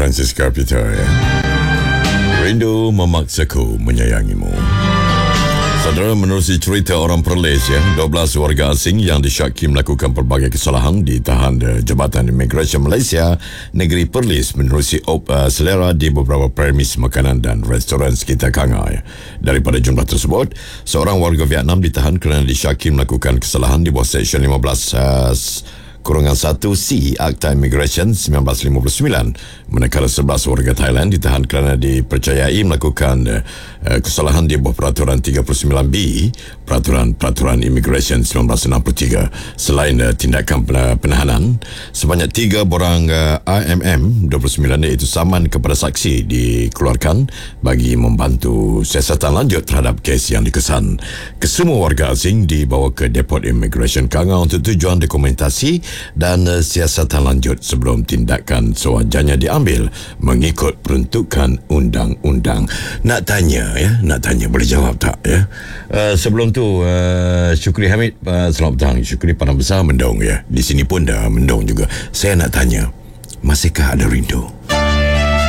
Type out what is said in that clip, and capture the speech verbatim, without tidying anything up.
Francis Capita ya. Rindu memaksaku menyayangimu. Saudara, menerusi cerita orang Perlis ya, dua belas warga asing yang disyaki melakukan pelbagai kesalahan ditahan uh, Jabatan Imigresen Malaysia Negeri Perlis menerusi op uh, selera di beberapa premis makanan dan restoran sekitar Kangai. Daripada jumlah tersebut, seorang warga Vietnam ditahan kerana disyaki melakukan kesalahan di bawah Seksyen lima belas uh, kurungan satu C Akta Imigresen seribu sembilan ratus lima puluh sembilan, manakala sebelas warga Thailand ditahan kerana dipercayai melakukan uh, kesalahan di bawah Peraturan tiga puluh sembilan B Peraturan-Peraturan Imigresen seribu sembilan ratus enam puluh tiga. Selain uh, tindakan penahanan, sebanyak tiga borang uh, I M M dua puluh sembilan iaitu saman kepada saksi dikeluarkan bagi membantu siasatan lanjut terhadap kes yang dikesan. Kesemua warga asing dibawa ke Depot Imigresen Kangai untuk tujuan dokumentasi dan uh, siasatan lanjut sebelum tindakan sewajarnya diambil mengikut peruntukan undang-undang. Nak tanya ya, nak tanya boleh jawab tak ya? Uh, sebelum tu uh, Syukri Hamid, uh, selamat petang. Syukri Padang Besar mendung ya. Di sini pun dah mendung juga. Saya nak tanya, masihkah ada rindu?